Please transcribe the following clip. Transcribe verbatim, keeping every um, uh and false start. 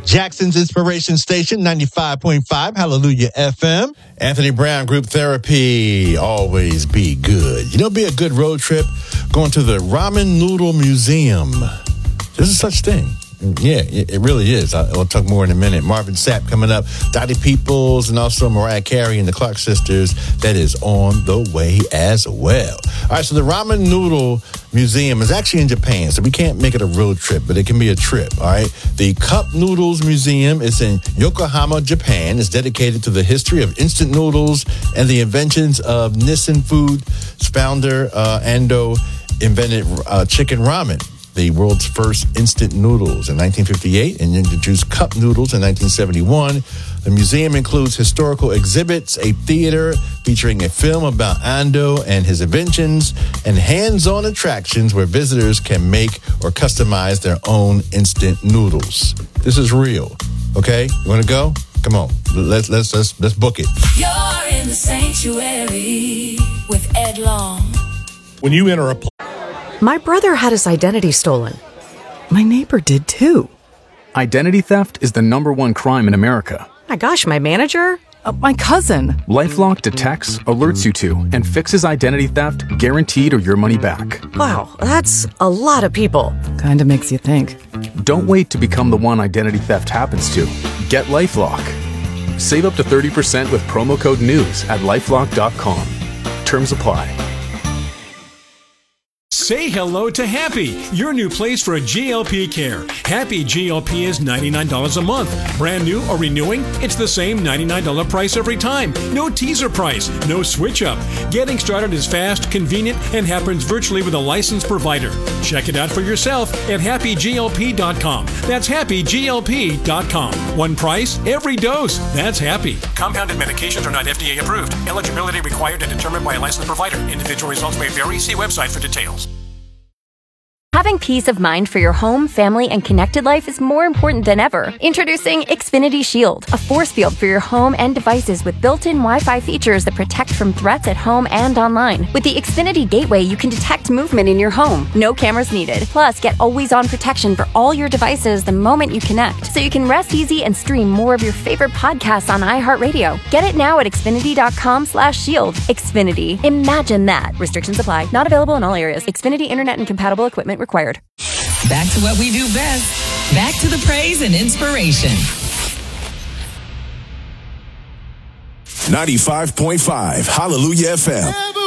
Jackson's Inspiration Station, ninety-five point five, Hallelujah F M. Anthony Brown, Group Therapy, always be good. You know, be a good road trip, going to the Ramen Noodle Museum. There's a such thing. Yeah, it really is. I'll talk more in a minute. Marvin Sapp coming up, Dottie Peoples, and also Mariah Carey and the Clark Sisters. That is on the way as well. All right, so the Ramen Noodle Museum is actually in Japan, so we can't make it a road trip, but it can be a trip, all right? The Cup Noodles Museum is in Yokohama, Japan. It's dedicated to the history of instant noodles and the inventions of Nissin Foods founder uh, Ando invented uh, chicken ramen, the world's first instant noodles in nineteen fifty-eight, and introduced cup noodles in nineteen seventy-one. The museum includes historical exhibits, a theater featuring a film about Ando and his inventions, and hands-on attractions where visitors can make or customize their own instant noodles. This is real, okay? You want to go? Come on, let's let's let's let's book it. You're in the sanctuary with Ed Long. When you enter a pl- My brother had his identity stolen. My neighbor did too. Identity theft is the number one crime in America. My gosh, my manager? Uh, my cousin. LifeLock detects, alerts you to, and fixes identity theft guaranteed or your money back. Wow, that's a lot of people. Kinda makes you think. Don't wait to become the one identity theft happens to. Get LifeLock. Save up to thirty percent with promo code NEWS at lifelock dot com. Terms apply. Say hello to Happy, your new place for G L P care. Happy G L P is ninety-nine dollars a month. Brand new or renewing, it's the same ninety-nine dollars price every time. No teaser price, no switch up. Getting started is fast, convenient, and happens virtually with a licensed provider. Check it out for yourself at happy G L P dot com. That's happy G L P dot com. One price, every dose. That's Happy. Compounded medications are not F D A approved. Eligibility required and determined by a licensed provider. Individual results may vary. See website for details. Having peace of mind for your home, family, and connected life is more important than ever. Introducing Xfinity Shield, a force field for your home and devices with built-in Wi-Fi features that protect from threats at home and online. With the Xfinity Gateway, you can detect movement in your home. No cameras needed. Plus, get always-on protection for all your devices the moment you connect, so you can rest easy and stream more of your favorite podcasts on iHeartRadio. Get it now at xfinity dot com slash shield. Xfinity. Imagine that. Restrictions apply. Not available in all areas. Xfinity Internet and compatible equipment required. Back to what we do best. Back to the praise and inspiration. ninety-five point five, Hallelujah F M.